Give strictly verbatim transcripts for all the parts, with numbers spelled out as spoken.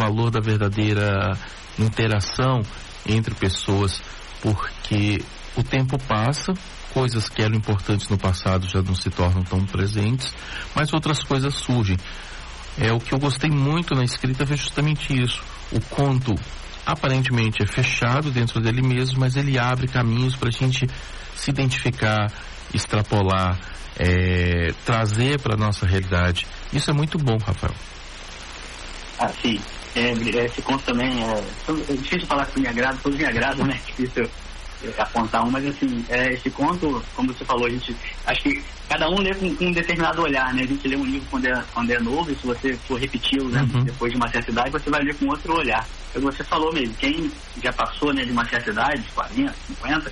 valor da verdadeira interação entre pessoas, porque o tempo passa, coisas que eram importantes no passado já não se tornam tão presentes, mas outras coisas surgem. É, o que eu gostei muito na escrita foi justamente isso. O conto aparentemente é fechado dentro dele mesmo, mas ele abre caminhos para a gente se identificar, extrapolar, é, trazer para a nossa realidade. Isso é muito bom, Rafael. Ah, sim. É, esse conto também é, é difícil falar que me agrada, todos me agradam, né? É difícil apontar um, mas assim, é, esse conto, como você falou, a gente, acho que cada um lê com, com um determinado olhar, né? A gente lê um livro quando é, quando é novo, e se você for repeti-lo, né, uhum. depois de uma certa idade, você vai ler com outro olhar. Como você falou mesmo, quem já passou, né, de uma certa idade, quarenta, cinquenta,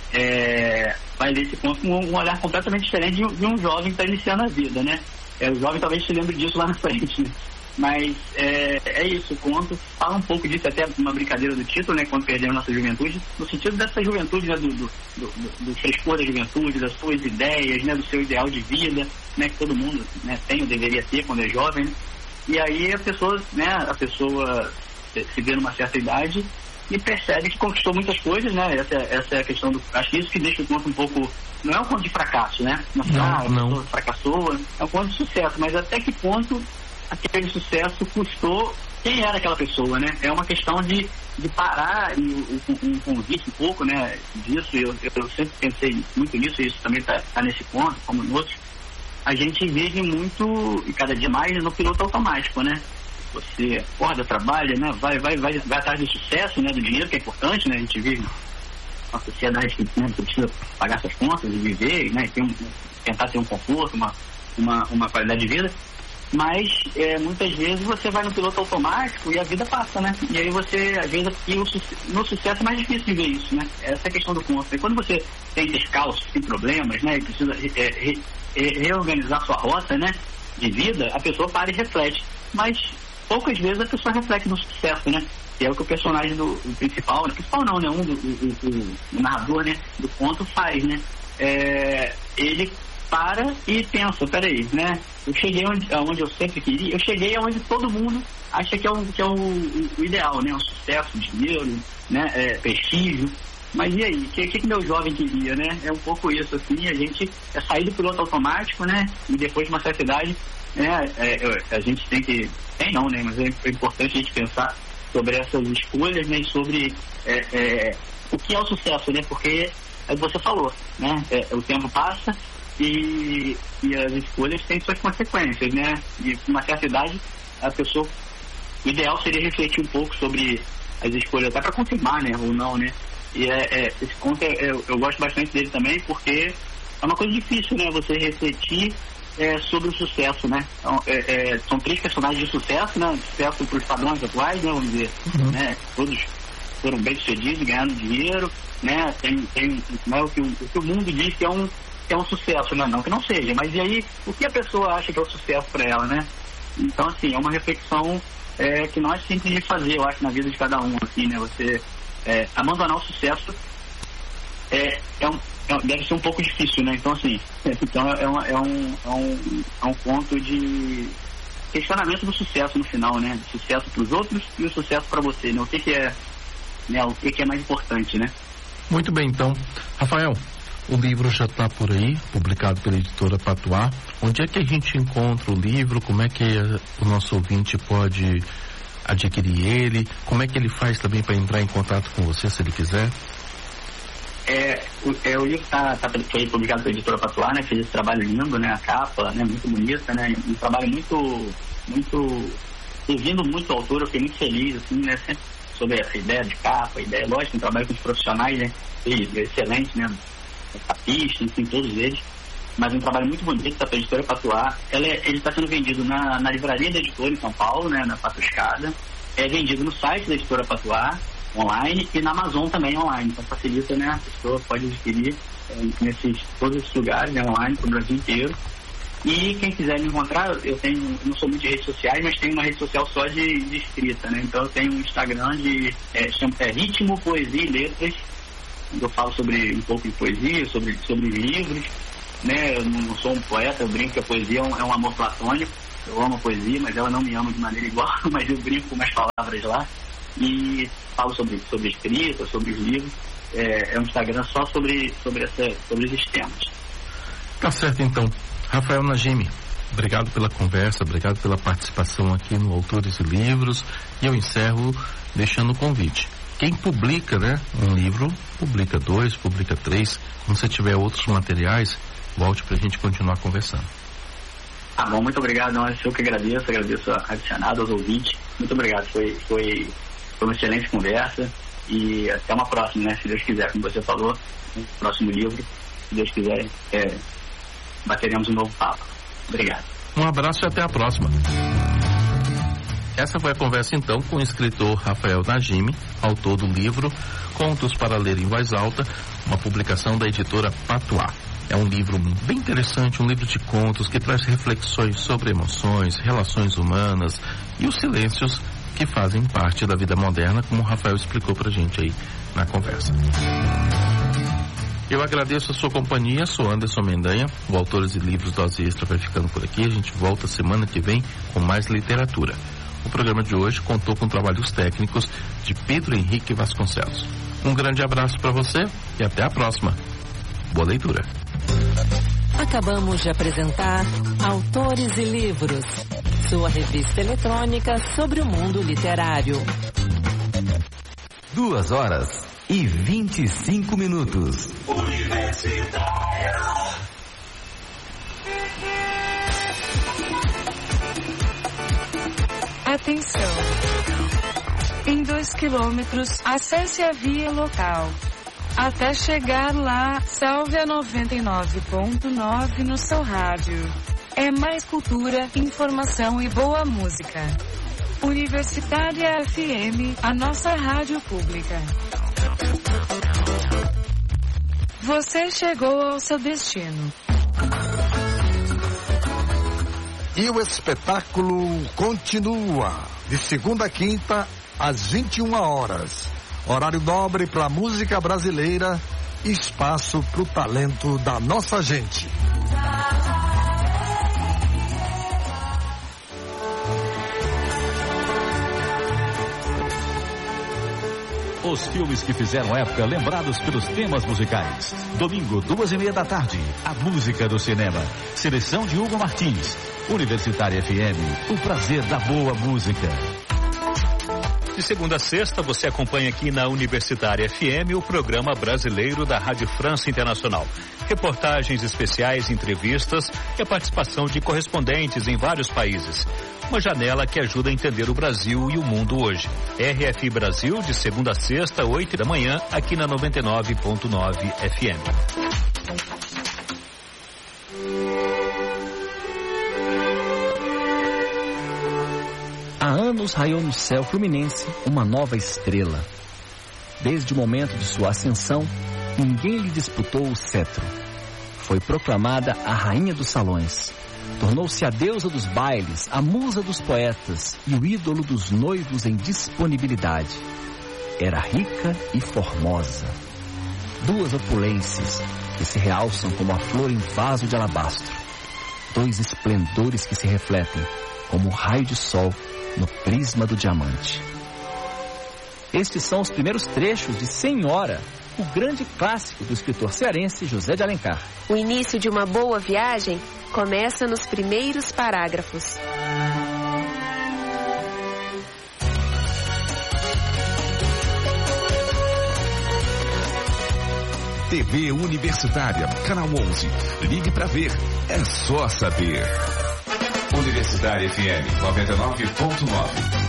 é, vai ler esse conto com um, um olhar completamente diferente de, de um jovem que está iniciando a vida, né? É, o jovem talvez se lembre disso lá na frente, né? Mas é, é isso, o conto fala um pouco disso, até uma brincadeira do título, né, quando perdemos nossa juventude, no sentido dessa juventude, né, do, do, do, do frescor da juventude, das suas ideias, né, do seu ideal de vida, né, que todo mundo, né, tem ou deveria ter quando é jovem, né? E aí a pessoa, né, a pessoa se vê numa certa idade e percebe que conquistou muitas coisas, né, essa, essa é a questão do, acho que isso que deixa o conto um pouco, não é um conto de fracasso, né, não, não, ah, a pessoa fracassou, é um conto de sucesso, mas até que ponto aquele sucesso custou quem era aquela pessoa, né? É uma questão de, de parar e um convite um pouco, né, disso. Eu, eu sempre pensei muito nisso, e isso também está tá nesse ponto, como em outros. A gente vive muito, e cada dia mais, no piloto automático, né? Você acorda, trabalha, né? Vai, vai, vai, vai atrás do sucesso, né? Do dinheiro, que é importante, né? A gente vive uma sociedade que, né, que precisa pagar suas contas e viver, né? Tem um, tentar ter um conforto, uma, uma, uma qualidade de vida. Mas é, muitas vezes você vai no piloto automático e a vida passa, né? E aí você, às vezes, aqui, no sucesso é mais difícil de ver isso, né? Essa é a questão do conto. E quando você tem descalço, tem problemas, né? E precisa é, re, é, reorganizar sua rota, né, de vida, a pessoa para e reflete. Mas poucas vezes a pessoa reflete no sucesso, né? Que é o que o personagem do, do principal, né? Principal não, né? Um do, do, do, do narrador, né, do conto faz, né? É, ele para e pensa, peraí, né? Eu cheguei onde, onde eu sempre queria, eu cheguei aonde todo mundo acha que é o, que é o, o ideal, né? O sucesso, dinheiro, né? É, prestígio. Mas e aí? O que, que meu jovem queria, né? É um pouco isso, assim, a gente é sair do piloto automático, né? E depois de uma certa idade, né? É, a gente tem que, tem não, né? Mas é importante a gente pensar sobre essas escolhas, né? E sobre é, é, o que é o sucesso, né? Porque, é o que você falou, né? É, o tempo passa, E, e as escolhas têm suas consequências, né? E com uma certa idade, a pessoa, o ideal seria refletir um pouco sobre as escolhas, até para confirmar, né? Ou não, né? E é, é, esse conto, é, eu, eu gosto bastante dele também, porque é uma coisa difícil, né? Você refletir é, sobre o sucesso, né? Então, é, é, são três personagens de sucesso, né? Sucesso para os padrões atuais, né? Vamos dizer, uhum. né? Todos foram bem-sucedidos, ganhando dinheiro, né? Tem, tem né? o, que o, o que o mundo diz que é um é um sucesso, né? Não que não seja, mas e aí, o que a pessoa acha que é o sucesso para ela, né? Então, assim, é uma reflexão é, que nós temos que fazer, eu acho, na vida de cada um, assim, né? Você é, abandonar o sucesso é, é, um, é, deve ser um pouco difícil, né? Então, assim, é, então é, uma, é, um, é, um, é um ponto de questionamento do sucesso no final, né? Sucesso para os outros e o sucesso para você, né? O que que é, né? O que que é mais importante, né? Muito bem, então, Rafael, o livro já está por aí, publicado pela editora Patuá. Onde é que a gente encontra o livro? Como é que o nosso ouvinte pode adquirir ele? Como é que ele faz também para entrar em contato com você, se ele quiser? É, o, é, o livro tá, tá, foi publicado pela editora Patuá, né? Fez esse trabalho lindo, né? A capa, né? Muito bonita, né? Um trabalho muito, muito, servindo muito ao autor. Eu fiquei muito feliz, assim, né? Sempre sobre a ideia de capa, a ideia, lógico, um trabalho com os profissionais, né? E, excelente, né? Tapista, enfim, todos eles, mas um trabalho muito bonito da editora Patuá. Ela é, ele está sendo vendido na, na livraria da editora em São Paulo, né, na Patuscada. É vendido no site da editora Patuá, online, e na Amazon também online. Então facilita, né, a pessoa pode adquirir é, nesses todos esses lugares, né, online, para o Brasil inteiro. E quem quiser me encontrar, eu tenho, eu não sou muito de redes sociais, mas tenho uma rede social só de, de escrita, né? Então eu tenho um Instagram de é, chama, é, Ritmo, Poesia e Letras. Eu falo sobre um pouco de poesia, sobre, sobre livros, né? Eu não sou um poeta, eu brinco que a poesia é um, é um amor platônico, eu amo a poesia, mas ela não me ama de maneira igual, mas eu brinco com umas palavras lá e falo sobre, sobre escrita, sobre os livros. É, é um Instagram só sobre, sobre, essa, sobre esses temas. Tá certo, então. Rafael Najimi, obrigado pela conversa, obrigado pela participação aqui no Autores e Livros, e eu encerro deixando o convite. Quem publica, né, um livro, publica dois, publica três. Quando você tiver outros materiais, volte para a gente continuar conversando. Ah, bom, muito obrigado. Não, eu que agradeço, agradeço a adicionado aos ouvintes. Muito obrigado, foi, foi, foi uma excelente conversa e até uma próxima, né, se Deus quiser, como você falou, no próximo livro, se Deus quiser, é, bateremos um novo papo. Obrigado. Um abraço e até a próxima. Essa foi a conversa então com o escritor Rafael Najimi, autor do livro Contos para Ler em Voz Alta, uma publicação da editora Patuá. É um livro bem interessante, um livro de contos que traz reflexões sobre emoções, relações humanas e os silêncios que fazem parte da vida moderna, como o Rafael explicou pra gente aí na conversa. Eu agradeço a sua companhia, sou Anderson Mendanha, o Autores e Livros Dose Extra vai ficando por aqui. A gente volta semana que vem com mais literatura. O programa de hoje contou com trabalhos técnicos de Pedro Henrique Vasconcelos. Um grande abraço para você e até a próxima. Boa leitura. Acabamos de apresentar Autores e Livros, sua revista eletrônica sobre o mundo literário. Duas horas e vinte e cinco minutos. Universitária. Atenção! Em dois quilômetros, acesse a via local. Até chegar lá, salve a noventa e nove ponto nove no seu rádio. É mais cultura, informação e boa música. Universitária F M, a nossa rádio pública. Você chegou ao seu destino. E o espetáculo continua, de segunda a quinta, às vinte e uma horas. Horário nobre para a música brasileira, espaço para o talento da nossa gente. Os filmes que fizeram época lembrados pelos temas musicais. Domingo, duas e meia da tarde, a música do cinema. Seleção de Hugo Martins. Universitária F M, o prazer da boa música. De segunda a sexta, você acompanha aqui na Universitária F M o programa brasileiro da Rádio França Internacional. Reportagens especiais, entrevistas e a participação de correspondentes em vários países. Uma janela que ajuda a entender o Brasil e o mundo hoje. R F I Brasil, de segunda a sexta, oito da manhã, aqui na noventa e nove ponto nove F M. Há anos raiou no céu fluminense uma nova estrela. Desde o momento de sua ascensão, ninguém lhe disputou o cetro. Foi proclamada a rainha dos salões. Tornou-se a deusa dos bailes, a musa dos poetas e o ídolo dos noivos em disponibilidade. Era rica e formosa. Duas opulências que se realçam como a flor em vaso de alabastro. Dois esplendores que se refletem como o raio de sol no prisma do diamante. Estes são os primeiros trechos de Senhora, o grande clássico do escritor cearense José de Alencar. O início de uma boa viagem começa nos primeiros parágrafos. T V Universitária, canal onze. Ligue para ver, é só saber. Universitária F M noventa e nove ponto nove.